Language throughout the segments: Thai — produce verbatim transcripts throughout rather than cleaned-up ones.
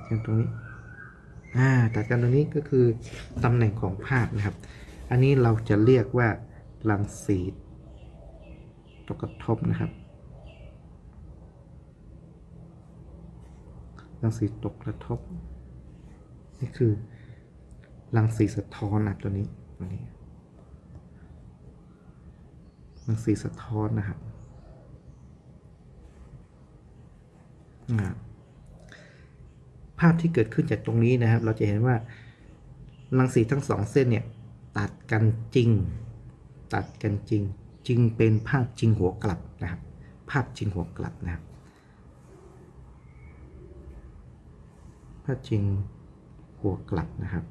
กันตรงนี้อ่าตัดกันตรงนี้ก็คือตำแหน่งของภาพนะครับอันนี้เราจะเรียกว่ารังสีตกกระทบนะครับรังสีตกกระทบนี่คือรังสีสะท้อนนะตัวนี้ตัวนี้รังสีสะท้อนนะครับภาพที่เกิดขึ้นจากตรงนี้นะครับเราจะเห็นว่ารังสีทั้งสองเส้นเนี่ยตัดกันจริงตัดกันจริงจึงเป็นภาพจริงหัวกลับนะครับภาพจริงหัวกลับนะครับภาพจริงหัวกลับนะครับ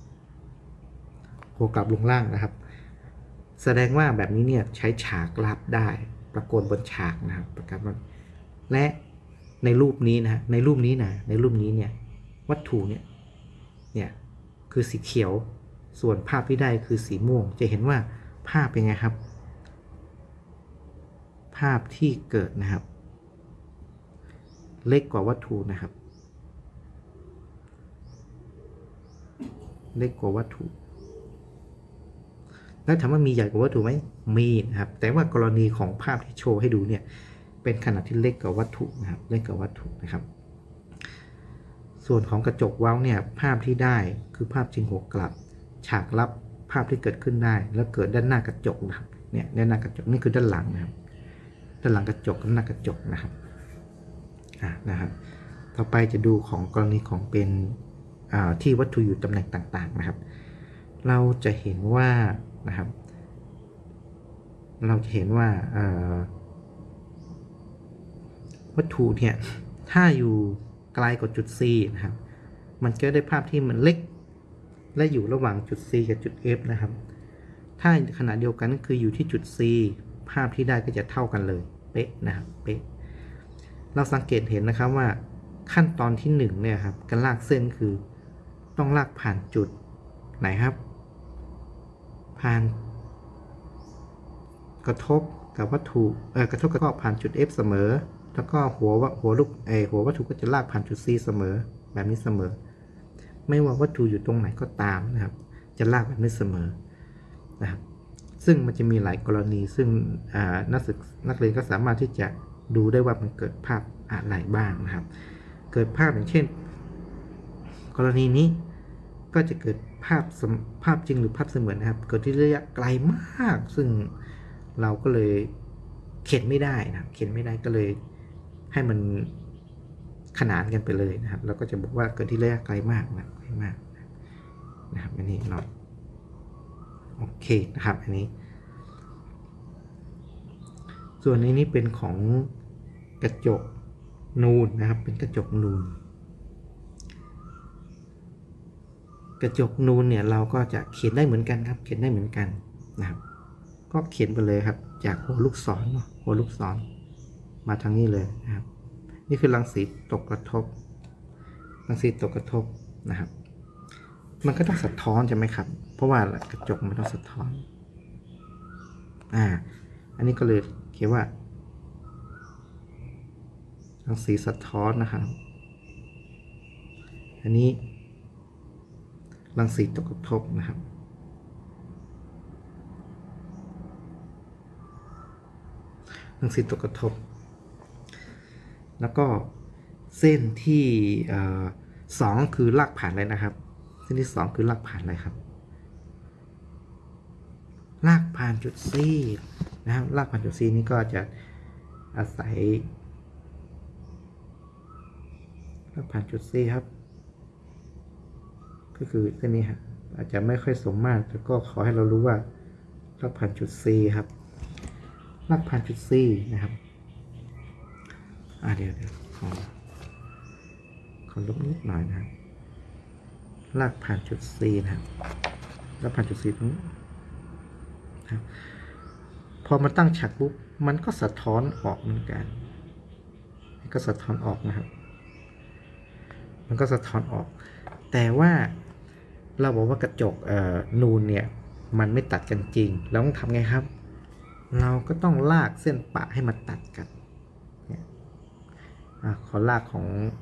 หัวกลับลงล่างนะครับแสดงว่าแบบนี้เนี่ยใช้ฉากลับได้ปรากฏบนฉากนะครับประกาศว่าและในรูปนี้นะในรูปนี้นะในรูปนี้เนี่ยวัตถุเนี่ยเนี่ยคือสีเขียวส่วนภาพที่ได้คือสีม่วงจะเห็นว่าภาพเป็นไงครับภาพที่เกิดนะครับเล็กกว่าวัตถุนะครับเล็กกว่าวัตถุแล้วถามว่ามีใหญ่กว่าวัตถุไหมมีนะครับแต่ว่ากรณีของภาพที่โชว์ให้ดูเนี่ยเป็นขนาดที่เล็กกว่าวัตถุนะครับเล็กกว่าวัตถุนะครับส่วนของกระจกเว้าเนี่ยภาพที่ได้คือภาพจริงหัวกลับฉากลับภาพที่เกิดขึ้นได้แล้วเกิดด้านหน้ากระจกนะครับเนี่ยด้านหน้ากระจกนี่คือด้านหลังนะครับด้านหลังกระจกกับหน้ากระจกนะครับอ่านะครับต่อไปจะดูของกรณีของเป็นที่วัตถุอยู่ตำแหน่งต่างๆนะครับเราจะเห็นว่านะครับเราจะเห็นว่าวัตถุเนี่ยถ้าอยู่ไกลกว่าจุด C นะครับมันก็ได้ภาพที่มันเล็กและอยู่ระหว่างจุด C กับจุด F นะครับถ้าขณะเดียวกันก็คืออยู่ที่จุด C ภาพที่ได้ก็จะเท่ากันเลยเป๊ะนะครับเป๊ะเราสังเกตเห็นนะครับว่าขั้นตอนที่หนึ่งเนี่ยครับการลากเส้นคือต้องลากผ่านจุดไหนครับผ่านกระทบกับวัตถุเอ่อกระทบกับก็ผ่านจุด F เสมอแล้วก็หัวหัวลูกเอหัววัตถุก็จะลากผ่านจุด C เสมอแบบนี้เสมอไม่ว่าวัตถุอยู่ตรงไหนก็ตามนะครับจะลากแบบนี้เสมอนะครับซึ่งมันจะมีหลายกรณีซึ่งนักศึกษานักเรียนก็สามารถที่จะดูได้ว่ามันเกิดภาพอะไรบ้างนะครับเกิดภาพอย่างเช่นกรณีนี้ก็จะเกิดภาพภาพจริงหรือภาพเสมือนนะครับเกิดที่ระยะไกลมากซึ่งเราก็เลยเข็นไม่ได้นะเข็นไม่ได้ก็เลยให้มันขนานกันไปเลยนะครับเราก็จะบอกว่าเกิดที่ระยะไกลมากนะไกลมากนะครับอันนี้เราโอเคนะครับอันนี้ส่วนนี้นี่เป็นของกระจกนูนนะครับเป็นกระจกนูนกระจกนูนเนี่ยเราก็จะเขียนได้เหมือนกันครับเขียนได้เหมือนกันนะครับก็เขียนไปเลยครับจากหัวลูกศรหัวลูกศรมาทางนี้เลยนะครับนี่คือรังสีตกกระทบรังสีตกกระทบนะครับมันก็ต้องสะท้อนใช่ไหมครับเพราะว่ากระจกมันต้องสะท้อนอ่าอันนี้ก็เลยเขียนว่ารังสีสะท้อนนะครับอันนี้รังสีตกกระทบนะครับรังสีตกกระทบแล้วก็เส้นที่สองคือลากผ่านอะไรนะครับเส้นที่สองคือลากผ่านอะไรครับลากผ่านจุด C นะครับลากผ่านจุด C นี้ก็จะอาศัยลากผ่านจุด C ครับก็คือเส้นนี้ครับอาจจะไม่ค่อยสมมาตรแต่ก็ขอให้เรารู้ว่าลากผ่านจุด C ครับลากผ่านจุด C นะครับอ่าเดี๋ยวเดี๋ยวขอขอลบนิดหน่อยนะครับลากผ่านจุด C นะครับลากผ่านจุด C ตรงนี้ครับพอมาตั้งฉากปุ๊บมันก็สะท้อนออกเหมือนกันก็สะท้อนออกนะครับมันก็สะท้อนออกแต่ว่าเราบอกว่ากระจกนูนเนี่ยมันไม่ตัดกันจริงเราต้องทำไงครับเราก็ต้องลากเส้นปะให้มันตัดกันเนี่ยขอลากของ